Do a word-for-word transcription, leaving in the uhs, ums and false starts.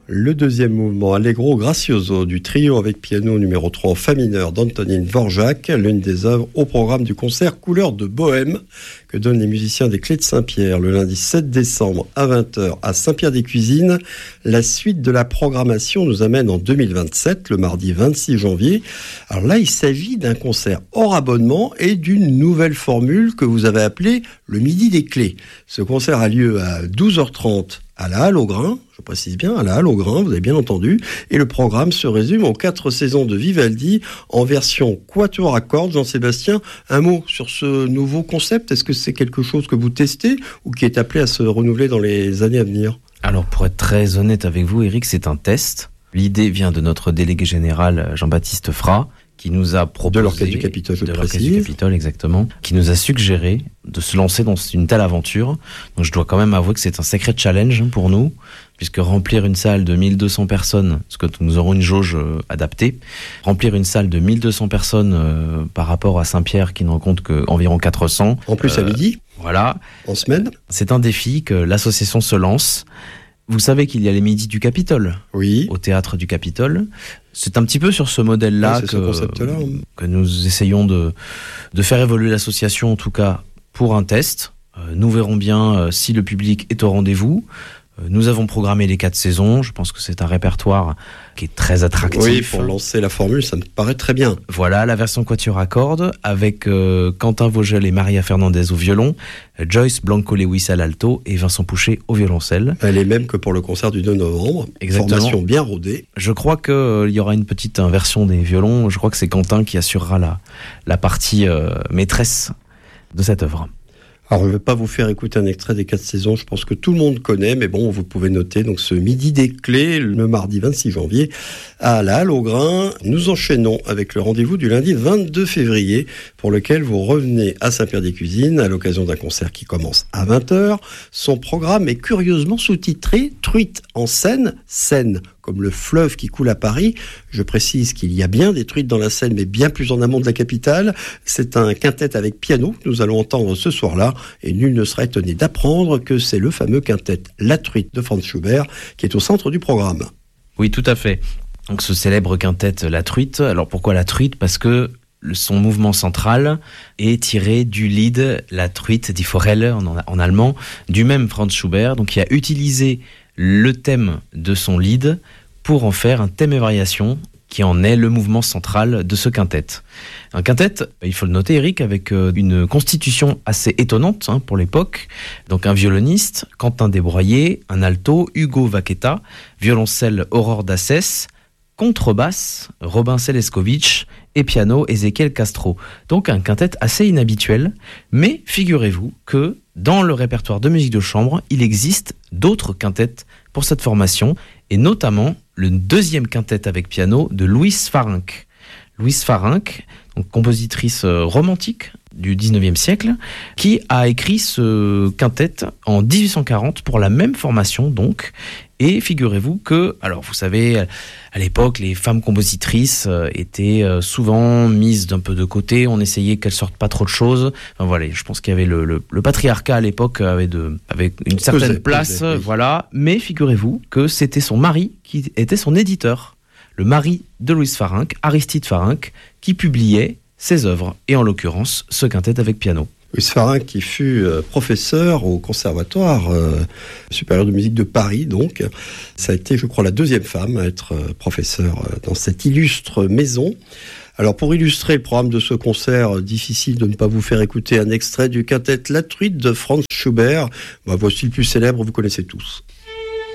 Le deuxième mouvement, Allegro Gracioso, du trio avec piano numéro trois en fa mineur d'Antonín Dvořák, l'une des œuvres au programme du concert Couleurs de Bohème que donnent les musiciens des Clés de Saint-Pierre le lundi sept décembre à vingt heures à Saint-Pierre-des-Cuisines. La suite de la programmation nous amène en deux mille vingt-sept, le mardi vingt-six janvier. Alors là, il s'agit d'un concert hors abonnement et d'une nouvelle formule que vous avez appelée le Midi des Clés. Ce concert a lieu à douze heures trente à la Halle au Grain, je précise bien, à la Halle au Grain, vous avez bien entendu, et le programme se résume aux quatre saisons de Vivaldi en version quatuor à cordes. Jean-Sébastien, un mot sur ce nouveau concept, est-ce que c'est quelque chose que vous testez ou qui est appelé à se renouveler dans les années à venir ? Alors pour être très honnête avec vous, Eric, c'est un test. L'idée vient de notre délégué général Jean-Baptiste Fra, qui nous a proposé... De l'Orchestre du Capitole, je De précise. l'Orchestre du Capitole, exactement. Qui nous a suggéré de se lancer dans une telle aventure. Donc je dois quand même avouer que c'est un sacré challenge pour nous, puisque remplir une salle de mille deux cents personnes, parce que nous aurons une jauge euh, adaptée, remplir une salle de mille deux cents personnes euh, par rapport à Saint-Pierre, qui ne rencontre qu'environ quatre cents. En plus euh, à midi. Voilà. En semaine. C'est un défi que l'association se lance. Vous savez qu'il y a les midis du Capitole, oui, au théâtre du Capitole. C'est un petit peu sur ce modèle-là, oui, que, ce que nous essayons de, de faire évoluer l'association, en tout cas pour un test. Euh, nous verrons bien euh, si le public est au rendez-vous. Euh, nous avons programmé les quatre saisons. Je pense que c'est un répertoire qui est très attractif. Oui, pour lancer la formule, ça me paraît très bien. Voilà, la version quatuor à cordes avec euh, Quentin Vogel et Maria Fernandez au violon, Joyce Blanco-Lewis à l'alto et Vincent Pouchet au violoncelle. Elle est même que pour le concert du deux novembre. Exactement. Formation bien rodée. Je crois qu'il euh, y aura une petite inversion des violons. Je crois que c'est Quentin qui assurera la, la partie euh, maîtresse de cette œuvre. Alors, je ne vais pas vous faire écouter un extrait des quatre saisons, je pense que tout le monde connaît, mais bon, vous pouvez noter donc ce Midi des Clés, le mardi vingt-six janvier, à la Halle au Grain. Nous enchaînons avec le rendez-vous du lundi vingt-deux février, pour lequel vous revenez à Saint-Pierre-des-Cuisines, à l'occasion d'un concert qui commence à vingt heures. Son programme est curieusement sous-titré « Truite en Seine », Seine comme le fleuve qui coule à Paris. Je précise qu'il y a bien des truites dans la Seine, mais bien plus en amont de la capitale. C'est un quintet avec piano que nous allons entendre ce soir-là, et nul ne sera étonné d'apprendre que c'est le fameux quintet La Truite de Franz Schubert qui est au centre du programme. Oui, tout à fait. Donc ce célèbre quintet La Truite. Alors pourquoi La Truite ? Parce que son mouvement central est tiré du Lied La Truite die Forelle en, en allemand, du même Franz Schubert, donc qui a utilisé le thème de son Lied pour en faire un thème et variation qui en est le mouvement central de ce quintet. Un quintet, il faut le noter Eric, avec une constitution assez étonnante hein, pour l'époque. Donc un violoniste, Quentin Desbroyer, un alto, Hugo Vaqueta, violoncelle Aurore Dassès, contrebasse, Robin Seleskovitch et piano, Ezequiel Castro. Donc un quintet assez inhabituel, mais figurez-vous que dans le répertoire de musique de chambre, il existe d'autres quintets pour cette formation, et notamment le deuxième quintet avec piano de Louise Farinck. Louise Farinck, donc compositrice romantique du dix-neuvième siècle, qui a écrit ce quintet en dix-huit cent quarante pour la même formation donc. Et figurez-vous que, alors vous savez, à l'époque, les femmes compositrices étaient souvent mises d'un peu de côté, on essayait qu'elles sortent pas trop de choses. Enfin voilà, je pense qu'il y avait le, le, le patriarcat à l'époque avait, de, avait une certaine Pesait, place, pesait, oui. Voilà. Mais figurez-vous que c'était son mari qui était son éditeur, le mari de Louise Farinck, Aristide Farinck, qui publiait ses œuvres, et en l'occurrence, ce quintet avec piano. Louise Farinck qui fut euh, professeur au Conservatoire euh, supérieur de musique de Paris, donc. Ça a été, je crois, la deuxième femme à être euh, professeure euh, dans cette illustre maison. Alors, pour illustrer le programme de ce concert, euh, difficile de ne pas vous faire écouter un extrait du quintet La Truite de Franz Schubert. Bah, voici le plus célèbre, vous connaissez tous.